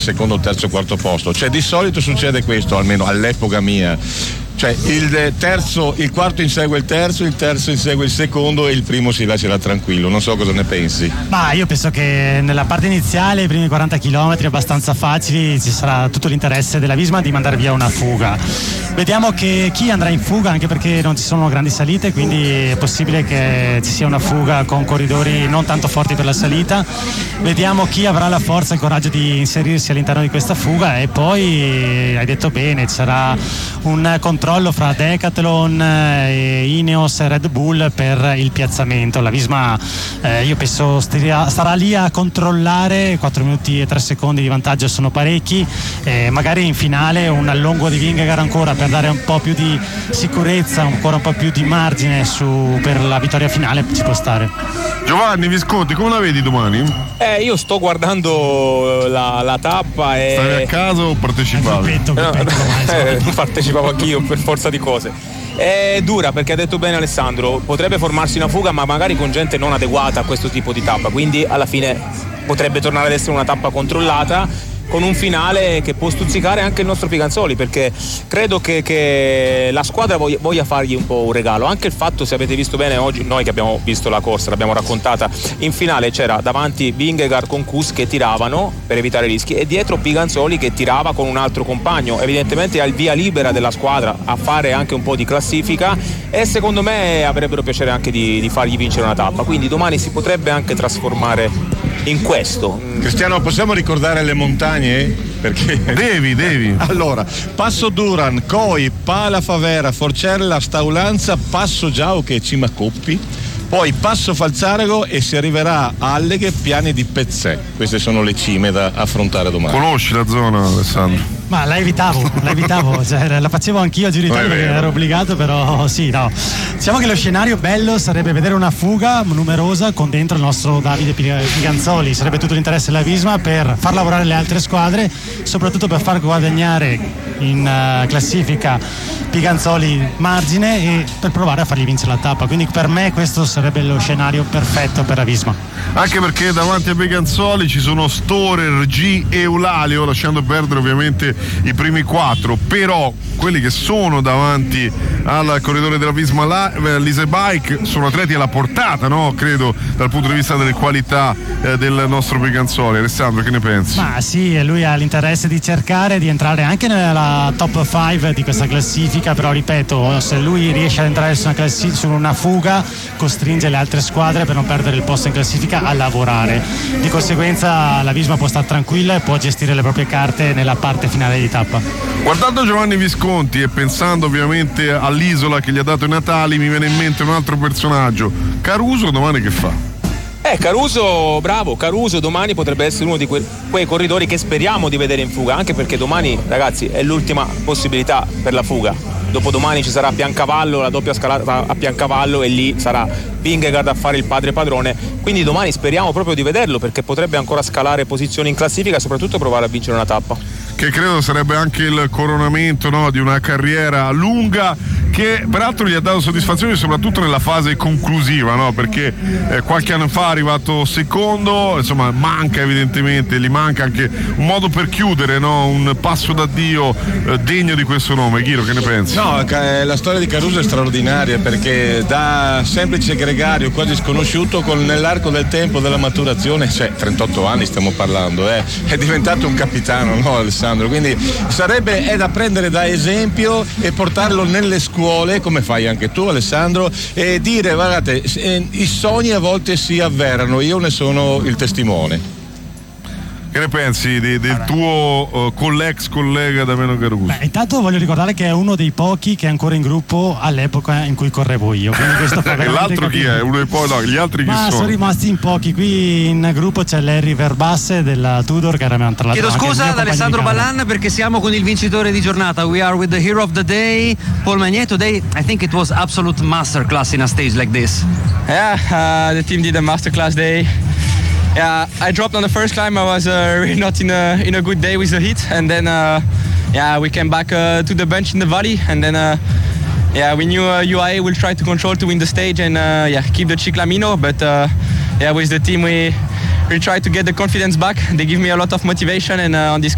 secondo, terzo, quarto posto. Cioè di solito succede questo, almeno all'epoca mia. Cioè il quarto insegue il terzo insegue il secondo e il primo si lascerà tranquillo. Non so cosa ne pensi. Ma io penso che nella parte iniziale, i primi 40 km abbastanza facili, ci sarà tutto l'interesse della Visma di mandare via una fuga. Vediamo che chi andrà in fuga, anche perché non ci sono grandi salite, quindi è possibile che ci sia una fuga con corridori non tanto forti per la salita. Vediamo chi avrà la forza e il coraggio di inserirsi all'interno di questa fuga, e poi hai detto bene, ci sarà un controllo fra Decathlon, Ineos e Red Bull per il piazzamento. La Visma io penso starà lì a controllare. 4 minuti e 3 secondi di vantaggio sono parecchi, magari in finale un allungo di Vingegaard ancora per dare un po' più di sicurezza, ancora un po' più di margine per la vittoria finale ci può stare. Giovanni Visconti, come la vedi domani? Io sto guardando la tappa e... Stavi a casa o partecipavi? Partecipavo anch'io per forza di cose. È dura, perché ha detto bene Alessandro, potrebbe formarsi una fuga ma magari con gente non adeguata a questo tipo di tappa, quindi alla fine potrebbe tornare ad essere una tappa controllata, con un finale che può stuzzicare anche il nostro Piganzoli, perché credo che la squadra voglia fargli un po' un regalo. Anche il fatto, se avete visto bene oggi, noi che abbiamo visto la corsa, l'abbiamo raccontata, in finale c'era davanti Vingegaard con Kuss che tiravano per evitare rischi e dietro Piganzoli che tirava con un altro compagno, evidentemente al via libera della squadra a fare anche un po' di classifica, e secondo me avrebbero piacere anche di fargli vincere una tappa, quindi domani si potrebbe anche trasformare in questo. Cristiano, possiamo ricordare le montagne? Perché devi. Allora, Passo Duran, Coi, Pala Favera, Forcella, Staulanza, Passo Giauche e Cima Coppi, poi Passo Falzarago e si arriverà a Alleghe, Piani di Pezzè. Queste sono le cime da affrontare domani. Conosci la zona, Alessandro? Ma la evitavo, cioè, la facevo anch'io a Giro d'Italia perché ero obbligato, però sì, no. Diciamo che lo scenario bello sarebbe vedere una fuga numerosa con dentro il nostro Davide Piganzoli. Sarebbe tutto l'interesse della Visma per far lavorare le altre squadre, soprattutto per far guadagnare in classifica Piganzoli margine e per provare a fargli vincere la tappa. Quindi per me questo sarebbe lo scenario perfetto per la Visma. Anche perché davanti a Piganzoli ci sono Storer, G e Eulalio, lasciando perdere ovviamente i primi 4, però quelli che sono davanti al corridore della Visma Lise Bike sono atleti alla portata, no? Credo, dal punto di vista delle qualità del nostro Piganzoli. Alessandro, che ne pensi? Ma sì, lui ha l'interesse di cercare di entrare anche nella top 5 di questa classifica, però ripeto, se lui riesce ad entrare su una fuga costringe le altre squadre, per non perdere il posto in classifica, a lavorare. Di conseguenza la Visma può stare tranquilla e può gestire le proprie carte nella parte finale di tappa. Guardando Giovanni Visconti e pensando ovviamente all'isola che gli ha dato i Natali, mi viene in mente un altro personaggio. Caruso domani che fa? Caruso, bravo, Caruso domani potrebbe essere uno di quei corridori che speriamo di vedere in fuga, anche perché domani, ragazzi, è l'ultima possibilità per la fuga. Dopodomani ci sarà a Piancavallo, la doppia scalata a Piancavallo, e lì sarà Vingegaard a fare il padre padrone, quindi domani speriamo proprio di vederlo, perché potrebbe ancora scalare posizioni in classifica e soprattutto provare a vincere una tappa. Che credo sarebbe anche il coronamento, no, di una carriera lunga, che peraltro gli ha dato soddisfazioni soprattutto nella fase conclusiva, no? Perché qualche anno fa è arrivato secondo, insomma gli manca anche un modo per chiudere, no? Un passo d'addio degno di questo nome. Ghiro, che ne pensi? No, la storia di Caruso è straordinaria, perché da semplice gregario quasi sconosciuto, nell'arco del tempo della maturazione, cioè 38 anni stiamo parlando, è diventato un capitano, no Alessandro? Quindi è da prendere da esempio e portarlo nelle scuole, come fai anche tu Alessandro, e dire: guardate, i sogni a volte si avverano, io ne sono il testimone. Che ne pensi del tuo ex collega Damiano Caruso? Intanto voglio ricordare che è uno dei pochi che è ancora in gruppo all'epoca in cui correvo io. Questo fa e l'altro chi è? Uno dei pochi? No, gli altri chi sono? Sono rimasti in pochi. Qui in gruppo c'è Larry Verbasse della Tudor, che era tra l'altro. Chiedo scusa ad Alessandro Ballan perché siamo con il vincitore di giornata. We are with the hero of the day, Paul Magnier. Today I think it was absolute masterclass in a stage like this. Yeah, the team did a masterclass day. Yeah, I dropped on the first climb. I was really not in a good day with the heat, and then we came back to the bench in the valley, and then we knew UAE will try to control to win the stage and keep the Ciclamino, but with the team we tried to get the confidence back. They give me a lot of motivation, and on this